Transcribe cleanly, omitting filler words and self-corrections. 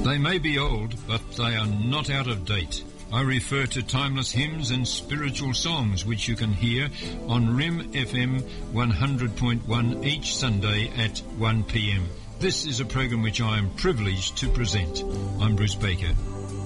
They may be old, but they are not out of date. I refer to timeless hymns and spiritual songs which you can hear on RIM FM 100.1 each Sunday at 1 p.m. This is a program which I am privileged to present. I'm Bruce Baker.